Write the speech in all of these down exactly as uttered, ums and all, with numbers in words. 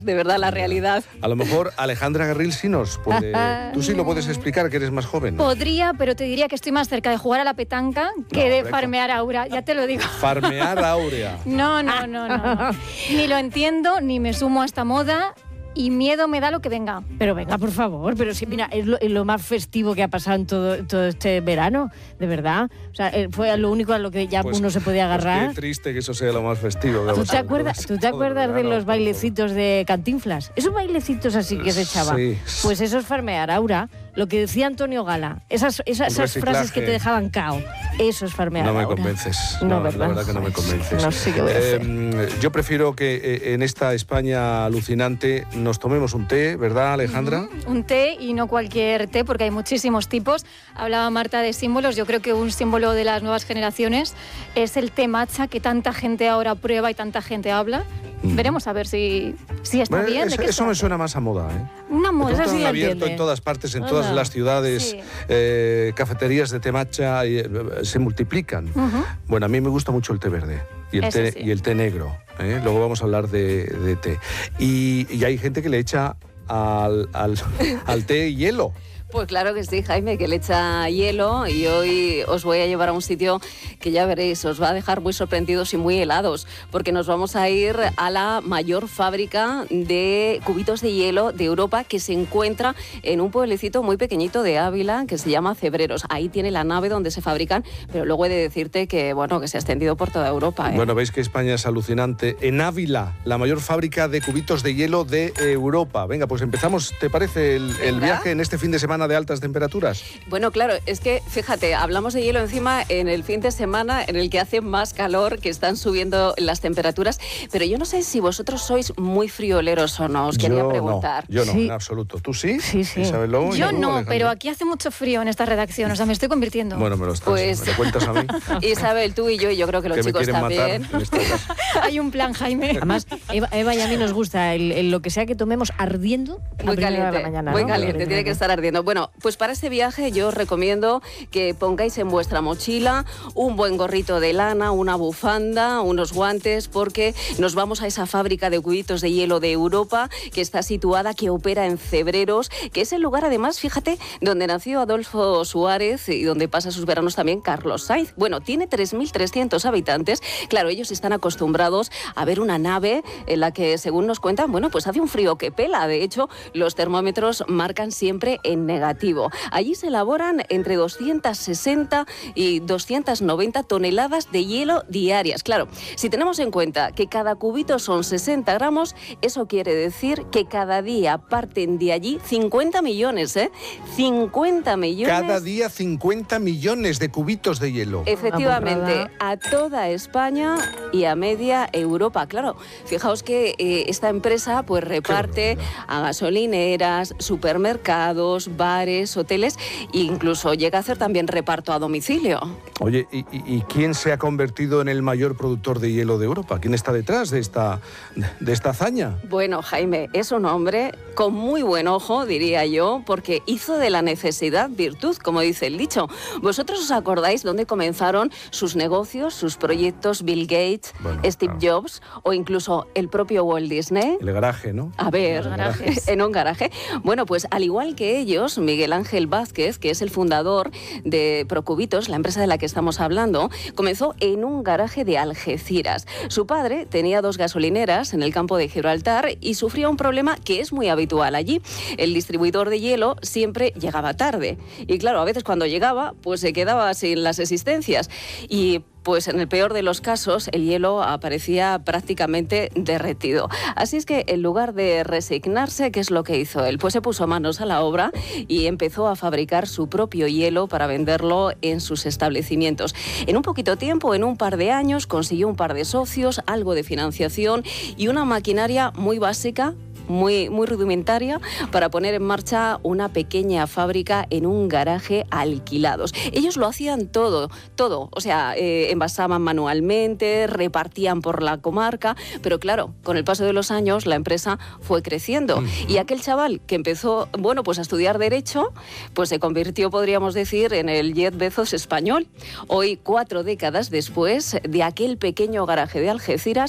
de verdad, la realidad. A lo mejor Alejandra Guerril sí nos puede... Tú sí lo puedes explicar, que eres más joven. Podría, pero te diría que estoy más cerca de jugar a la petanca que No, de hombre, farmear Aura, ya te lo digo. Farmear Áurea. No, no, no, no, no. Ni lo entiendo, ni me sumo a esta moda. Y miedo me da lo que venga. Pero venga, por favor, pero sí, mira, es lo, es lo más festivo que ha pasado en todo, todo este verano, de verdad. O sea, fue lo único a lo que ya Pues, uno se podía agarrar. Pues qué triste que eso sea lo más festivo. ¿Tú te acuerdas, ¿tú te acuerdas de los bailecitos de Cantinflas? Esos bailecitos así que se echaba. Sí. Pues eso es farmear, Aura. Lo que decía Antonio Gala, esas, esas, esas frases que te dejaban cao, eso es farmear. No me Aura. convences. No, No, ¿verdad? la verdad que no me convences. No sé qué voy a hacer. Eh, yo prefiero que eh, en esta España alucinante nos tomemos un té, ¿verdad, Alejandra? Uh-huh. Un té, y no cualquier té, porque hay muchísimos tipos. Hablaba Marta de símbolos. Yo creo que un símbolo de las nuevas generaciones es el té matcha, que tanta gente ahora prueba y tanta gente habla. Mm. Veremos a ver si, si está Bueno, bien. Eso, ¿de qué eso me se suena más a moda, ¿eh? Una moda. Eso Todo sí abierto entiende. en todas partes, en Hola. todas las ciudades, Sí. eh, cafeterías de té matcha eh, se multiplican. Uh-huh. Bueno, a mí me gusta mucho el té verde y el, té, Ese sí. y el té negro. ¿eh? Luego vamos a hablar de, de té. Y, y hay gente que le echa al, al, al té hielo. Pues claro que sí, Jaime, que le echa hielo, y hoy os voy a llevar a un sitio que ya veréis, os va a dejar muy sorprendidos y muy helados, porque nos vamos a ir a la mayor fábrica de cubitos de hielo de Europa, que se encuentra en un pueblecito muy pequeñito de Ávila que se llama Cebreros. Ahí tiene la nave donde se fabrican, pero luego he de decirte que, bueno, que se ha extendido por toda Europa, ¿eh? Bueno, veis que España es alucinante. En Ávila, la mayor fábrica de cubitos de hielo de Europa. Venga, pues empezamos, ¿te parece el, el viaje en este fin de semana de altas temperaturas? Bueno, claro, es que, fíjate, hablamos de hielo encima en el fin de semana en el que hace más calor, que están subiendo las temperaturas, pero yo no sé si vosotros sois muy frioleros o no, os quería yo preguntar. No, yo no, Sí. en absoluto. ¿Tú sí? Sí, sí. Isabel Lobo, ¿y Yo tú, no, Alejandra? pero aquí hace mucho frío en esta redacción, o sea, me estoy convirtiendo. Bueno, me lo estás, Pues- me lo cuentas a mí. Isabel, tú y yo, y yo creo que los que me chicos quieren matar también. en esta casa. Hay un plan, Jaime. Además, Eva, Eva y a mí nos gusta el, el lo que sea que tomemos ardiendo a Muy primera hora de caliente, la mañana. muy ¿no? caliente, tiene que estar ardiendo. Bueno, pues para este viaje yo os recomiendo que pongáis en vuestra mochila un buen gorrito de lana, una bufanda, unos guantes, porque nos vamos a esa fábrica de cubitos de hielo de Europa que está situada, que opera en Cebreros, que es el lugar, además, fíjate, donde nació Adolfo Suárez y donde pasa sus veranos también Carlos Sainz. Bueno, tiene tres mil trescientos habitantes. Claro, ellos están acostumbrados a ver una nave en la que, según nos cuentan, bueno, pues hace un frío que pela. De hecho, los termómetros marcan siempre en negativo. Allí se elaboran entre doscientas sesenta y doscientas noventa toneladas de hielo diarias. Claro, si tenemos en cuenta que cada cubito son sesenta gramos, eso quiere decir que cada día parten de allí cincuenta millones, ¿eh? cincuenta millones. Cada día cincuenta millones de cubitos de hielo. Efectivamente, a toda España y a media Europa. Claro, fijaos que eh, esta empresa pues reparte a gasolineras, supermercados, bares, hoteles, e incluso llega a hacer también reparto a domicilio. Oye, ¿y, y, y quién se ha convertido en el mayor productor de hielo de Europa? ¿Quién está detrás de esta, de esta hazaña? Bueno, Jaime, es un hombre con muy buen ojo, diría yo, porque hizo de la necesidad virtud, como dice el dicho. ¿Vosotros os acordáis dónde comenzaron sus negocios, sus proyectos Bill Gates, Bueno, Steve claro. Jobs o incluso el propio Walt Disney? El garaje, ¿no? A ver, Los garajes. en un garaje. Bueno, pues al igual que ellos, Miguel Ángel Vázquez, que es el fundador de Procubitos, la empresa de la que estamos hablando, comenzó en un garaje de Algeciras. Su padre tenía dos gasolineras en el campo de Gibraltar y sufría un problema que es muy habitual allí. El distribuidor de hielo siempre llegaba tarde. Y claro, a veces cuando llegaba, pues se quedaba sin las existencias. Y pues en el peor de los casos, el hielo aparecía prácticamente derretido. Así es que en lugar de resignarse, ¿qué es lo que hizo él? Pues se puso manos a la obra y empezó a fabricar su propio hielo para venderlo en sus establecimientos. En un poquito tiempo, en un par de años, consiguió un par de socios, algo de financiación y una maquinaria muy básica, muy, muy rudimentaria, para poner en marcha una pequeña fábrica en un garaje alquilados. Ellos lo hacían todo, todo, o sea, eh, envasaban manualmente, repartían por la comarca, pero claro, con el paso de los años la empresa fue creciendo y aquel chaval que empezó, bueno, pues a estudiar Derecho, pues se convirtió, podríamos decir, en el Jeff Bezos español. Hoy, cuatro décadas después de aquel pequeño garaje de Algeciras,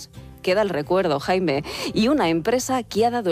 queda el recuerdo, Jaime, y una empresa que ha dado